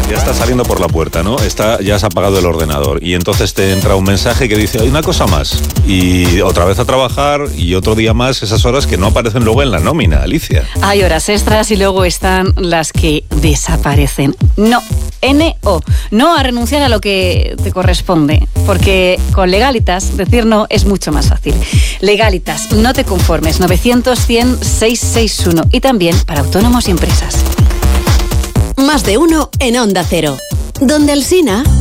ya estás saliendo por la puerta, ¿no? Ya has apagado el ordenador y entonces te entra un mensaje que dice, hay una cosa más. Y otra vez a trabajar y otro día más, esas horas que no aparecen luego en la nómina, Alicia. Hay horas extras y luego están las que desaparecen. No, N-O. No a renunciar a lo que te corresponde, porque con Legalitas decir no es mucho más fácil. Legalitas, no te conformes, 900-100-661 y también para autónomos y empresas. Más de uno en Onda Cero. Donde Alsina...